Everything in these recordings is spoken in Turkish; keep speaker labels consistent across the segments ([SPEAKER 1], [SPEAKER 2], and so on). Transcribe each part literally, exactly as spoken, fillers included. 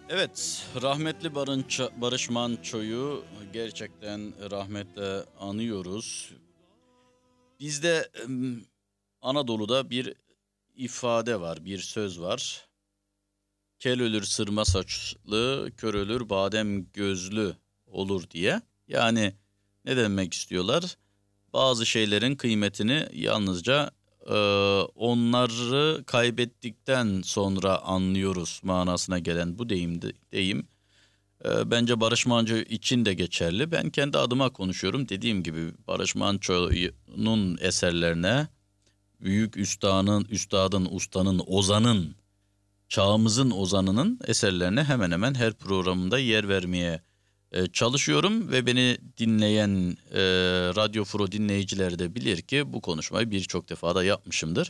[SPEAKER 1] Evet, rahmetli Barınç, Barış Manço'yu gerçekten rahmetle anıyoruz. Bizde em, Anadolu'da bir ifade var, bir söz var. Kel ölür sırma saçlı, kör ölür badem gözlü olur diye. Yani ne demek istiyorlar? Bazı şeylerin kıymetini yalnızca e, onları kaybettikten sonra anlıyoruz manasına gelen bu deyim, deyim e, bence Barış Manço için de geçerli. Ben kendi adıma konuşuyorum. Dediğim gibi Barış Manço'nun eserlerine büyük üstadın, üstadın, ustanın, ozanın, çağımızın ozanının eserlerine hemen hemen her programında yer vermeye e, çalışıyorum ve beni dinleyen e, Radyo Furo dinleyicileri de bilir ki bu konuşmayı birçok defa da yapmışımdır.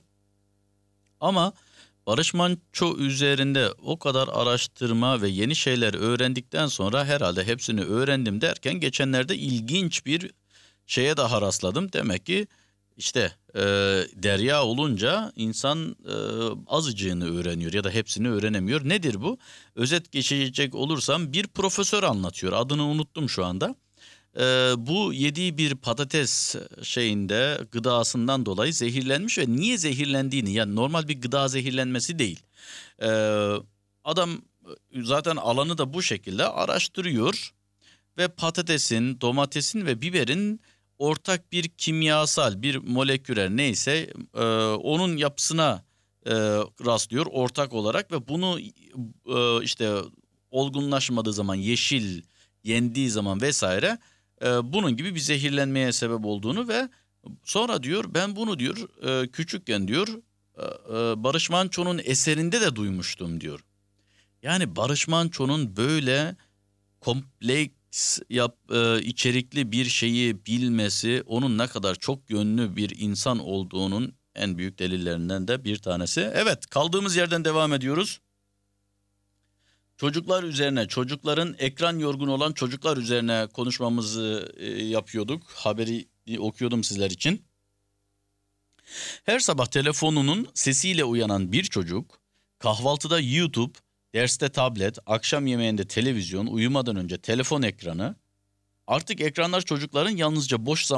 [SPEAKER 1] Ama Barış Manço üzerinde o kadar araştırma ve yeni şeyler öğrendikten sonra herhalde hepsini öğrendim derken geçenlerde ilginç bir şeye daha rastladım. Demek ki işte e, derya olunca insan e, azıcığını öğreniyor ya da hepsini öğrenemiyor. Nedir bu? Özet geçecek olursam bir profesör anlatıyor. Adını unuttum şu anda. Ee, bu yediği bir patates şeyinde gıdasından dolayı zehirlenmiş ve niye zehirlendiğini, yani normal bir gıda zehirlenmesi değil. Ee, Adam zaten alanı da bu şekilde araştırıyor ve patatesin, domatesin ve biberin ortak bir kimyasal, bir moleküler neyse e, onun yapısına e, rastlıyor ortak olarak ve bunu e, işte olgunlaşmadığı zaman, yeşil yendiği zaman vesaire e, bunun gibi bir zehirlenmeye sebep olduğunu ve sonra diyor ben bunu diyor e, küçükken diyor e, e, Barış Manço'nun eserinde de duymuştum diyor. Yani Barış Manço'nun böyle kompleks yap, e, içerikli bir şeyi bilmesi onun ne kadar çok yönlü bir insan olduğunun en büyük delillerinden de bir tanesi. Evet, kaldığımız yerden devam ediyoruz. Çocuklar üzerine, çocukların ekran yorgun olan çocuklar üzerine konuşmamızı e, yapıyorduk. Haberi okuyordum sizler için. Her sabah telefonunun sesiyle uyanan bir çocuk, kahvaltıda YouTube, derste tablet, akşam yemeğinde televizyon, uyumadan önce telefon ekranı. Artık ekranlar çocukların yalnızca boş